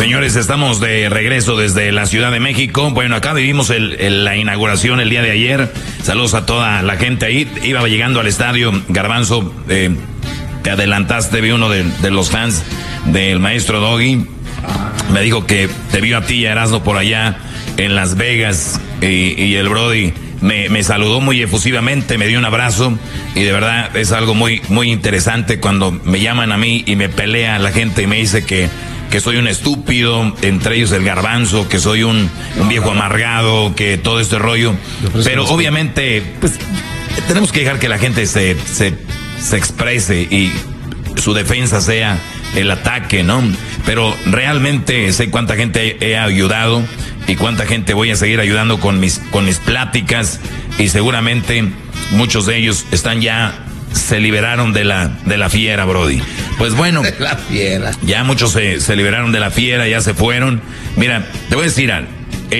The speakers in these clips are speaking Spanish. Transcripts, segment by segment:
Señores, estamos de regreso desde la Ciudad de México. Bueno, acá vivimos la inauguración el día de ayer. Saludos a toda la gente ahí. Iba llegando al estadio, Garbanzo, te adelantaste, vi uno de los fans del maestro Doggy. Me dijo que te vio a ti y a Erasmo por allá en Las Vegas y el Brody me saludó muy efusivamente, me dio un abrazo y de verdad es algo muy, muy interesante cuando me llaman a mí y me pelea la gente y me dice que soy un estúpido, entre ellos el Garbanzo, que soy un viejo amargado, que todo este rollo. Pero obviamente, pues, tenemos que dejar que la gente se exprese y su defensa sea el ataque, ¿no? Pero realmente sé cuánta gente he ayudado y cuánta gente voy a seguir ayudando con mis pláticas y seguramente muchos de ellos se liberaron de la fiera, Brody. Pues bueno, de la fiera. Ya muchos se liberaron de la fiera, ya se fueron. Mira, te voy a decir algo.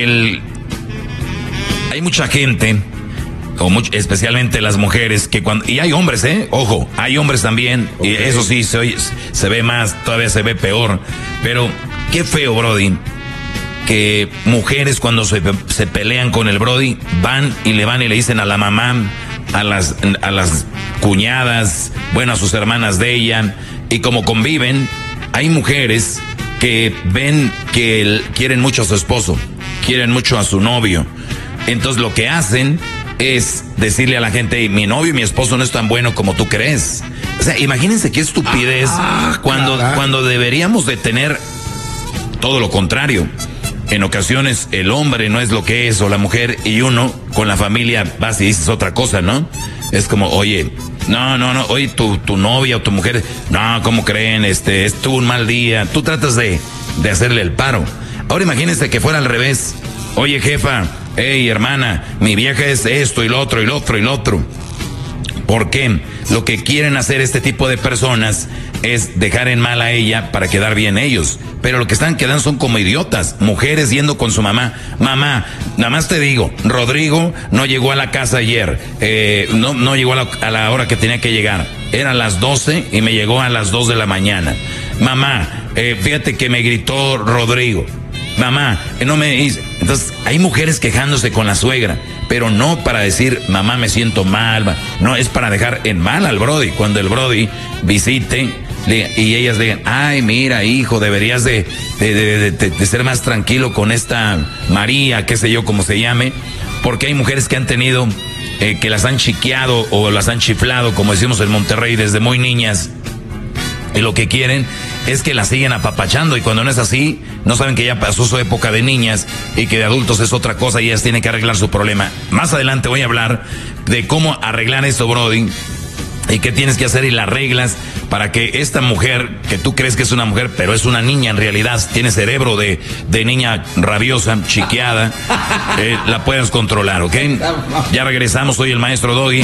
Hay mucha gente, especialmente las mujeres, y hay hombres, ojo, hay hombres también, okay. Y eso sí, se ve más, todavía se ve peor. Pero qué feo, Brody, que mujeres cuando se pelean con el Brody, van y le dicen a la mamá, a las cuñadas, bueno, a sus hermanas de ella, y como conviven, hay mujeres que ven que quieren mucho a su esposo, quieren mucho a su novio, entonces lo que hacen es decirle a la gente, mi novio y mi esposo no es tan bueno como tú crees. O sea, imagínense qué estupidez cuando deberíamos de tener todo lo contrario. En ocasiones el hombre no es lo que es, o la mujer, y uno con la familia vas y dices otra cosa, ¿no? Es como, oye, no, oye, tu novia o tu mujer, no, ¿cómo creen? Tuvo un mal día. Tú tratas de hacerle el paro. Ahora imagínense que fuera al revés. Oye, jefa, hey, hermana, mi vieja es esto y lo otro y lo otro y lo otro. ¿Por qué? Lo que quieren hacer este tipo de personas es dejar en mal a ella para quedar bien ellos. Pero lo que están quedando son como idiotas. Mujeres yendo con su mamá. Mamá, nada más te digo, Rodrigo no llegó a la casa ayer. No llegó a la hora que tenía que llegar. Eran las 12 y me llegó a las 2 de la mañana. Mamá, fíjate que me gritó Rodrigo. Mamá, no me dice. Entonces, hay mujeres quejándose con la suegra, pero no para decir, mamá, me siento mal. No, es para dejar en mal al Brody. Cuando el Brody visite y ellas digan, ay, mira, hijo, deberías de ser más tranquilo con esta María, qué sé yo, como se llame. Porque hay mujeres que han tenido, que las han chiqueado o las han chiflado, como decimos en Monterrey, desde muy niñas. Y lo que quieren es que las siguen apapachando, y cuando no es así, no saben que ya pasó su época de niñas y que de adultos es otra cosa y ellas tienen que arreglar su problema. Más adelante voy a hablar de cómo arreglar esto, Brody, y qué tienes que hacer y las reglas para que esta mujer, que tú crees que es una mujer, pero es una niña en realidad, tiene cerebro de niña rabiosa, chiqueada, la puedas controlar, ¿ok? Ya regresamos, soy el maestro Doggy.